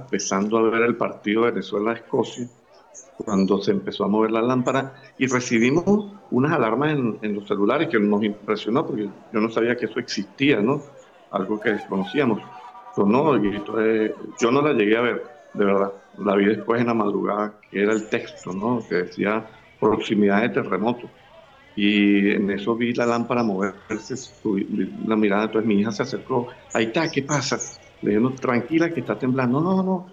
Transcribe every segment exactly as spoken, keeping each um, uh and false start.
empezando a ver el partido Venezuela-Escocia, cuando se empezó a mover la lámpara y recibimos unas alarmas en, en los celulares que nos impresionó porque yo no sabía que eso existía, ¿no? Algo que desconocíamos. Sonó y entonces yo no la llegué a ver, de verdad. La vi después en la madrugada, que era el texto, ¿no? Que decía proximidad de terremoto. Y en eso vi la lámpara moverse, subí la mirada, entonces mi hija se acercó, ahí está, ¿qué pasa? Le dije, no, tranquila, que está temblando. No, no, no.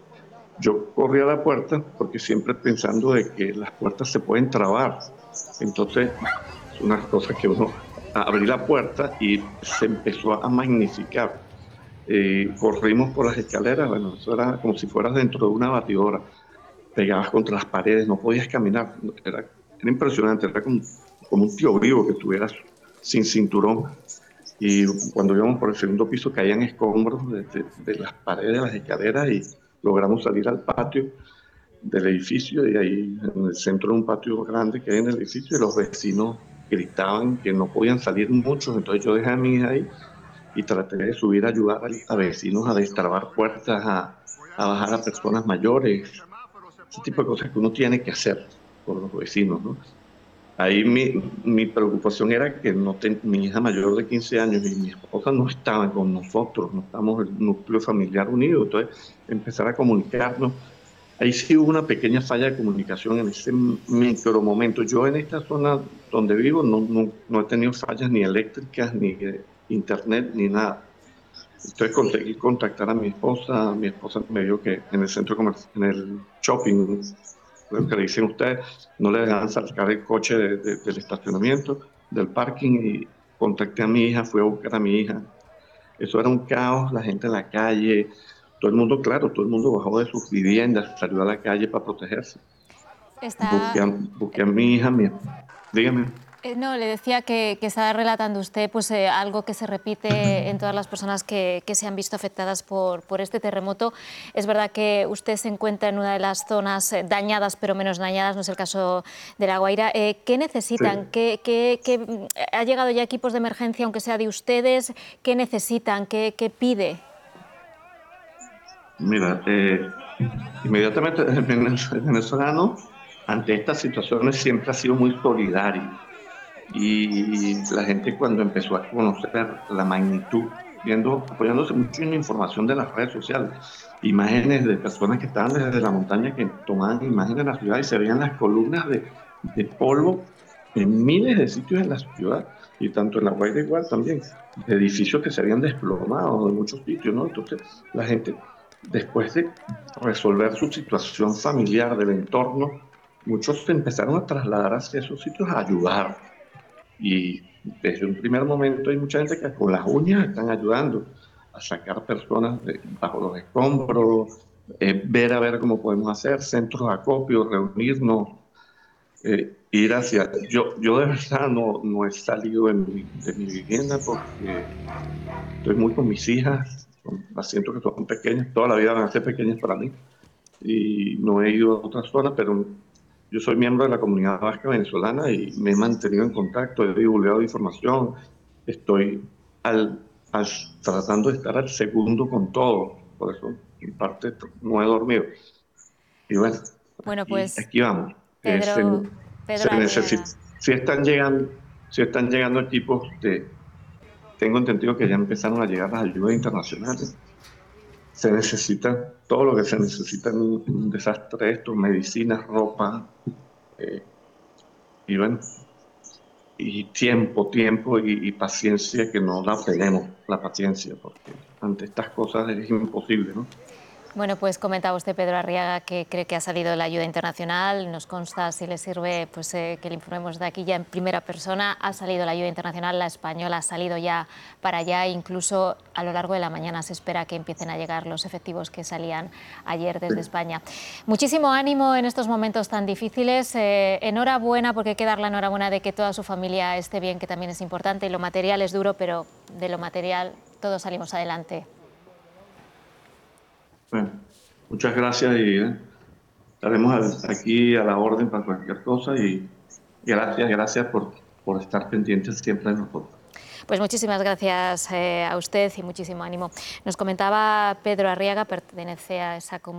Yo corrí a la puerta porque siempre pensando de que las puertas se pueden trabar. Entonces, es una cosa que uno, abrí la puerta y se empezó a magnificar. Eh, corrimos por las escaleras, bueno, eso era como si fueras dentro de una batidora, pegabas contra las paredes, no podías caminar, era, era impresionante, era como, como un tío vivo que estuvieras sin cinturón. Y cuando íbamos por el segundo piso caían escombros de, de, de las paredes de las escaleras y logramos salir al patio del edificio y ahí en el centro de un patio grande que hay en el edificio y los vecinos gritaban que no podían salir muchos, entonces yo dejé a mi hija ahí y traté de subir a ayudar a, a vecinos a destrabar puertas, a, a bajar a personas mayores, ese tipo de cosas que uno tiene que hacer por los vecinos, ¿no? Ahí mi, mi preocupación era que no ten- mi hija mayor de quince años y mi esposa no estaban con nosotros, no estamos el núcleo familiar unido, entonces empezar a comunicarnos. Ahí sí hubo una pequeña falla de comunicación en ese micro momento. Yo en esta zona donde vivo no, no, no he tenido fallas ni eléctricas, ni de internet, ni nada. Entonces conseguí contactar a mi esposa, mi esposa me dijo que en el centro comercial, en el shopping, lo que le dicen ustedes, no le dejaban sacar el coche de- de- del estacionamiento, del parking, y contacté a mi hija, fui a buscar a mi hija. Eso era un caos, la gente en la calle, todo el mundo, claro, todo el mundo bajó de sus viviendas, salió a la calle para protegerse. Busqué Está, a, busqué a mi hija, mi, dígame. eh, no, le decía que, que está relatando usted pues, eh, algo que se repite en todas las personas que, que se han visto afectadas por, por este terremoto. Es verdad que usted se encuentra en una de las zonas eh, dañadas, pero menos dañadas, no es el caso de La Guaira. Eh, ¿Qué Sí, necesitan? ¿Qué, qué, qué, mm, ¿Ha llegado ya equipos de emergencia, aunque sea de ustedes? ¿Qué necesitan? ¿Qué, qué pide? mira, eh, inmediatamente el venezolano ante estas situaciones siempre ha sido muy solidario. Y la gente cuando empezó a conocer la magnitud, viendo, apoyándose mucho en la información de las redes sociales, imágenes de personas que estaban desde la montaña que tomaban imágenes de la ciudad y se veían las columnas de, de polvo en miles de sitios en la ciudad, y tanto en La Guaira igual también, de edificios que se habían desplomado en muchos sitios, ¿no? Entonces la gente, después de resolver su situación familiar del entorno, muchos se empezaron a trasladar hacia esos sitios a ayudar y desde un primer momento hay mucha gente que con las uñas están ayudando a sacar personas de- bajo los escombros, eh, ver a ver cómo podemos hacer, centros de acopio, reunirnos, eh, ir hacia... Yo, yo de verdad no, no he salido de mi, de mi vivienda porque estoy muy con mis hijas, son- las siento que son pequeñas, toda la vida van a ser pequeñas para mí y no he ido a otras zonas, pero yo soy miembro de la comunidad vasca venezolana y me he mantenido en contacto, he divulgado información, estoy al, al- tratando de estar al segundo con todo, por eso en parte no he dormido. Y bueno, Bueno, aquí, pues aquí vamos. Eh, se, Pedro, Pedro se necesita, Arriaga. si están llegando, si están llegando equipos de, tengo entendido que ya empezaron a llegar las ayudas internacionales, se necesita todo lo que se necesita en un, en un desastre de estos, medicinas, ropa, eh, y bueno, y tiempo, tiempo y, y paciencia que no la tenemos, la paciencia, porque ante estas cosas es imposible, ¿no? Bueno, pues comentaba usted, Pedro Arriaga, que cree que ha salido la ayuda internacional. Nos consta, si le sirve, pues eh, que le informemos de aquí ya en primera persona. Ha salido la ayuda internacional, la española ha salido ya para allá. Incluso a lo largo de la mañana se espera que empiecen a llegar los efectivos que salían ayer Sí, desde España. Muchísimo ánimo en estos momentos tan difíciles. Eh, enhorabuena, porque hay que dar la enhorabuena de que toda su familia esté bien, que también es importante. Y lo material es duro, pero de lo material todos salimos adelante. bueno, muchas gracias y eh, estaremos al- aquí a la orden para cualquier cosa y gracias, gracias por, por estar pendientes siempre de nosotros. Pues muchísimas gracias eh, a usted y muchísimo ánimo. Nos comentaba Pedro Arriaga, pertenece a esa comunidad.